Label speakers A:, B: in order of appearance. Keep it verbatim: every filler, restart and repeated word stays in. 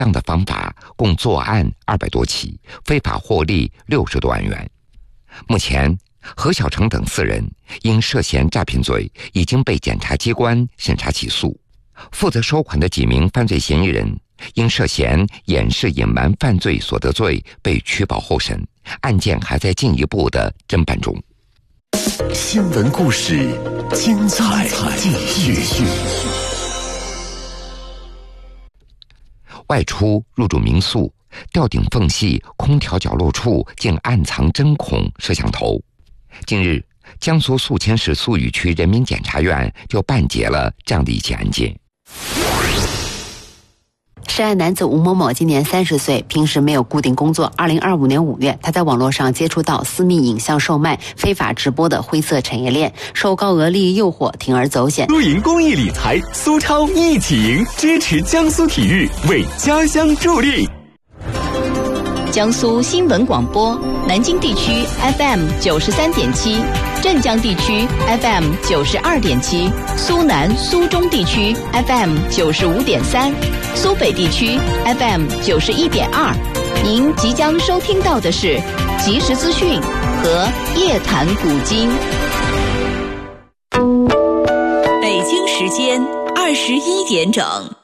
A: 这样的方法共作案二百多起，非法获利六十多万元。目前，何小成等四人因涉嫌诈骗罪已经被检察机关审查起诉。负责收款的几名犯罪嫌疑人因涉嫌掩饰隐瞒犯罪所得罪被取保候审，案件还在进一步的侦办中。
B: 新闻故事精彩继续。
A: 外出入住民宿，吊顶缝隙、空调角落处竟暗藏针孔摄像头。近日，江苏宿迁市宿予区人民检察院就办结了这样的一起案件。
C: 涉案男子吴某某今年三十岁，平时没有固定工作。二零二五年五月，他在网络上接触到私密影像售卖、非法直播的灰色产业链，受高额利益诱惑，铤而走险。
B: 苏银公益理财，苏超一起赢，支持江苏体育，为家乡助力。
D: 江苏新闻广播，南京地区 F M 九十三点七，镇江地区 F M 九十二点七，苏南、苏中地区 F M 九十五点三，苏北地区 F M 九十一点二。您即将收听到的是即时资讯和夜谈古今。
E: 北京时间二十一点整。